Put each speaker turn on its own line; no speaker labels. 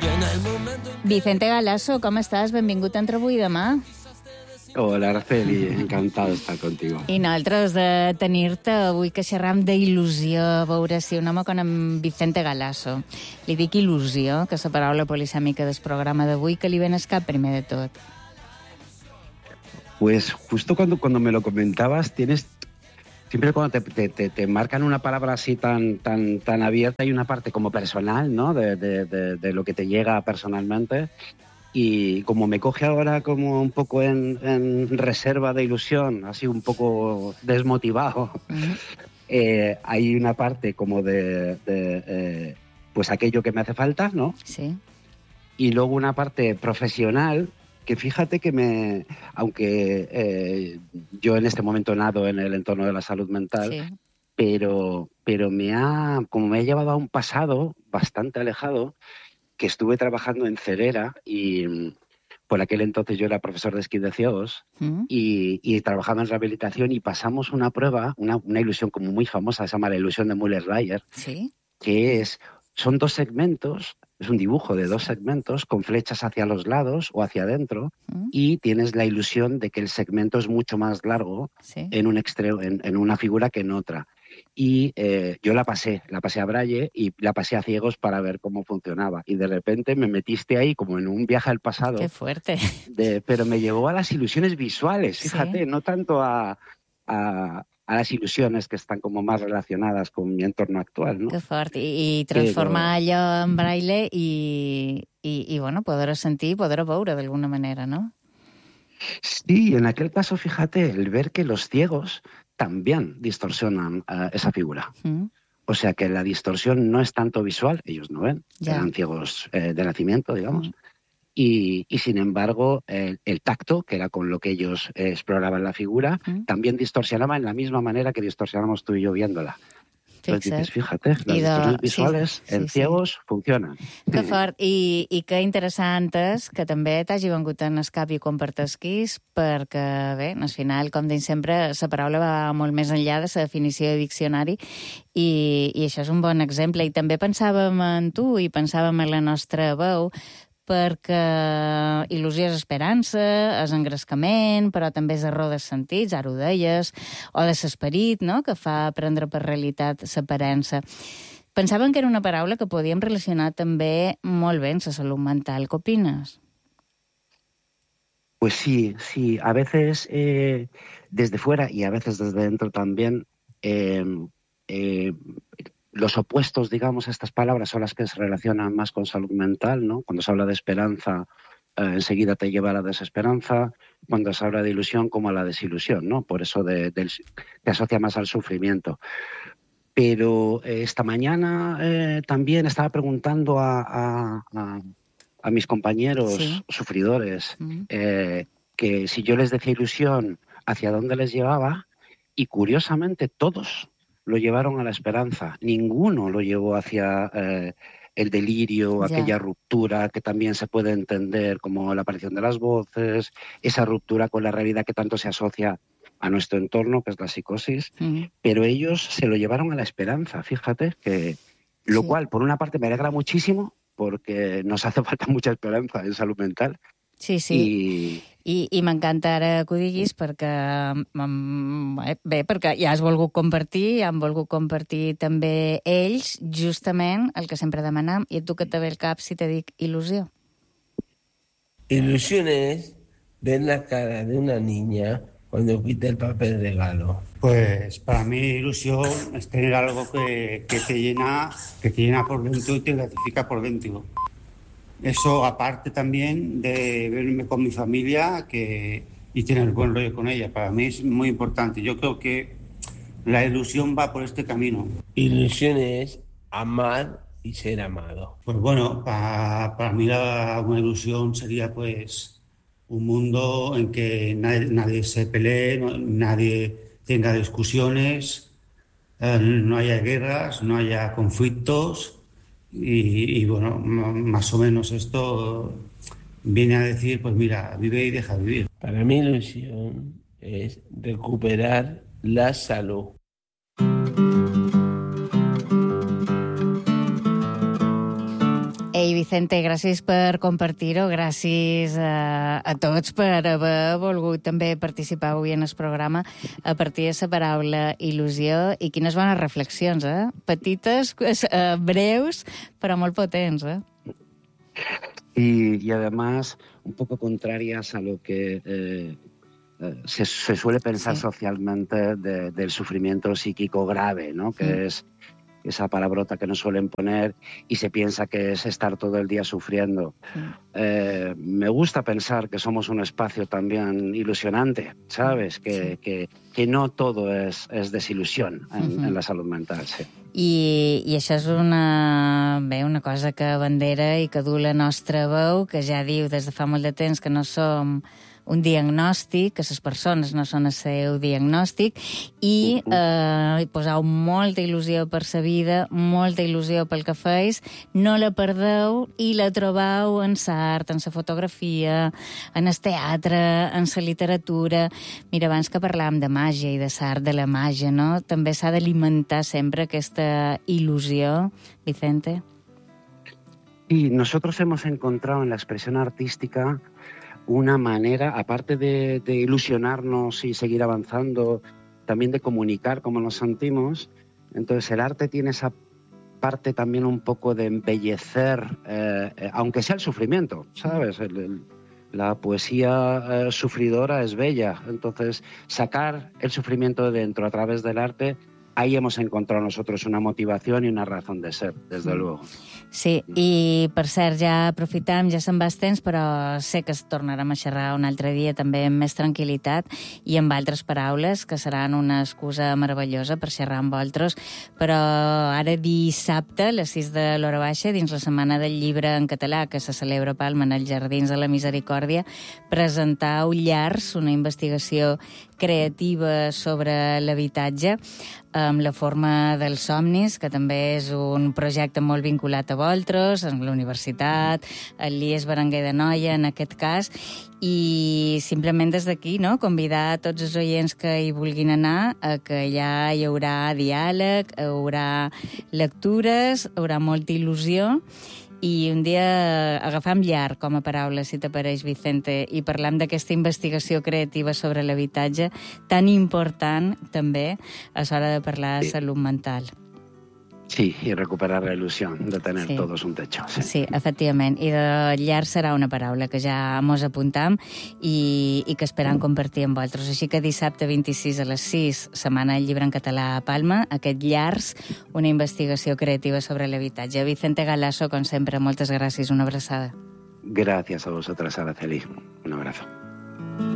Vicente Galasso, com estàs? Benvingut a Entre avui i demà.
Hola, Araceli, encantado d'estar contigo.
I nosaltres de tenir-te avui que xerram d'il·lusió, a veure si un home com en Vicente Galasso. Li dic il·lusió, que és la paraula polisèmica del programa d'avui, que li ven al cap primer de tot.
Pues justo cuando me lo comentabas, siempre cuando te marcan una palabra así tan abierta, hay una parte como personal, ¿no? De lo que te llega personalmente. Y como me coge ahora como un poco en reserva de ilusión, así un poco desmotivado, hay una parte como pues aquello que me hace falta, ¿no?
Sí.
Y luego una parte profesional, que fíjate que aunque yo en este momento nado en el entorno de la salud mental, sí, pero me ha llevado a un pasado bastante alejado, que estuve trabajando en Cerera y por aquel entonces yo era profesor de esquí de ciegos y trabajaba en rehabilitación y pasamos una prueba, una ilusión como muy famosa, se llama la ilusión de Müller-Lyer, ¿sí? Que son dos segmentos, es un dibujo de dos segmentos con flechas hacia los lados o hacia adentro y tienes la ilusión de que el segmento es mucho más largo, ¿sí?, en un extremo, en una figura que en otra. Y yo la pasé a Braille y la pasé a ciegos para ver cómo funcionaba. Y de repente me metiste ahí como en un viaje al pasado.
¡Qué fuerte!
Pero me llevó a las ilusiones visuales, fíjate, ¿sí?, no tanto a las ilusiones que están como más relacionadas con mi entorno actual, ¿no?
Que fort. I transformar allò en braille i bueno, poder sentir i poder veure d'alguna manera, ¿no?
Sí, en aquel caso, fíjate, el ver que los ciegos también distorsionan esa figura. O sea que la distorsión no es tanto visual, ellos no ven, eran ciegos de nacimiento, digamos, y sin embargo el tacto, que era con lo que ellos exploraban la figura, también distorsionaba en la misma manera que distorsionamos tú y yo viéndola. Entonces dices, fíjate, las distorsiones visuals en ciegos funcionen.
Que fort. I que interessant és que també t'hagi vengut en el cap i compartesquis, perquè, bé, al final, com deim sempre, la paraula va molt més enllà de la definició de diccionari i això és un bon exemple. I també pensàvem en tu i pensàvem en la nostra veu, perquè il·lusió és esperança, és engrescament, però també és error dels sentits, ara ho deies, o de l'esperit, no?, que fa prendre per realitat l'aparença. Pensaven que era una paraula que podíem relacionar també molt bé amb la salut mental. Què opines?
Pues sí. A veces desde fuera y a veces desde dentro también los opuestos, digamos, a estas palabras son las que se relacionan más con salud mental, ¿no? Cuando se habla de esperanza, enseguida te lleva a la desesperanza. Cuando se habla de ilusión, como a la desilusión, ¿no? Por eso te asocia más al sufrimiento. Pero esta mañana también estaba preguntando a mis compañeros sufridores que si yo les decía ilusión, ¿hacia dónde les llevaba? Y curiosamente todos lo llevaron a la esperanza. Ninguno lo llevó hacia el delirio, aquella ruptura que también se puede entender como la aparición de las voces, esa ruptura con la realidad que tanto se asocia a nuestro entorno, que es la psicosis, pero ellos se lo llevaron a la esperanza, fíjate, lo cual por una parte me alegra muchísimo, porque nos hace falta mucha esperanza en salud mental.
Sí. I m'encanta ara que ho diguis perquè, perquè ja has volgut compartir, han volgut compartir també ells, justament el que sempre demanem. I tu que te ve el cap si te dic il·lusió?
Ilusión es ver la cara de una niña cuando quita el papel regalo.
Pues para mí ilusión es tener algo que te llena por dentro y te gratifica por dentro. Eso aparte también de verme con mi familia y tener buen rollo con ella. Para mí es muy importante. Yo creo que la ilusión va por este camino.
Ilusión es amar y ser amado.
Pues bueno, para mí una ilusión sería pues un mundo en que nadie se pelee, nadie tenga discusiones, no haya guerras, no haya conflictos. Y bueno, más o menos esto viene a decir, pues mira, vive y deja vivir.
Para mí ilusión es recuperar la salud.
Ei, Vicente, gràcies per compartir-ho, gràcies a tots per haver volgut també participar avui en el programa a partir de la paraula il·lusió, i quines bones reflexions, petites, breus, però molt potents,
Y además un poco contrarias a lo que se suele pensar socialmente del sufrimiento psíquico grave, ¿no? Que es esa palabrota que nos suelen poner y se piensa que es estar todo el día sufriendo. Me gusta pensar que somos un espacio también ilusionante, ¿sabes? Que no todo es desilusión en la salud mental, sí.
I això és una cosa que abandera i que du la nostra veu, que ja diu des de fa molt de temps que no som un diagnòstic, que les persones no són el seu diagnòstic, i poseu molta il·lusió per la vida, molta il·lusió pel que feis, no la perdeu i la trobeu en l'art, en la fotografia, en el teatre, en la literatura. Mira, abans que parlàvem de màgia i de l'art de la màgia, no? També s'ha d'alimentar sempre aquesta il·lusió, Vicente.
Y nosotros hemos encontrado en la expresión artística una manera, aparte de ilusionarnos y seguir avanzando, también de comunicar cómo nos sentimos. Entonces el arte tiene esa parte también un poco de embellecer, aunque sea el sufrimiento, ¿sabes? La poesía sufridora es bella, entonces sacar el sufrimiento de dentro a través del arte, ahí hemos encontrado nosotros una motivación y una razón de ser, desde luego.
Sí, i per cert, ja aprofitam, ja se'n va el temps, però sé que es tornarem a xerrar un altre dia també amb més tranquil·litat i amb altres paraules, que seran una excusa meravellosa per xerrar amb vosaltres. Però ara dissabte, a les 6 de l'hora baixa, dins la Setmana del Llibre en Català, que se celebra a Palma en els Jardins de la Misericòrdia, presentau Llars, una investigació creativa sobre l'habitatge, amb la forma dels somnis, que també és un projecte molt vinculat a vosaltres, amb la universitat, el l'IES Berenguer d'Anoia, en aquest cas, i simplement des d'aquí, no?, convidar a tots els oients que hi vulguin anar, a que allà hi haurà diàleg, hi haurà lectures, hi haurà molta il·lusió, i un dia agafam llar com a paraula, si t'apareix, Vicente, i parlam d'aquesta investigació creativa sobre l'habitatge, tan important també a l'hora de parlar de salut mental.
Sí, y recuperar la ilusión de tener todos un techo.
Sí, efectivament. I de llar serà una paraula que ja mos apuntam i que esperam compartir amb vosaltres. Així que dissabte 26 a les 6, Setmana del Llibre en Català a Palma, aquest Llars, una investigació creativa sobre l'habitatge. Vicente Galasso, com sempre, moltes gràcies, una abraçada.
Gracias a vosotras, Araceli. Un abrazo.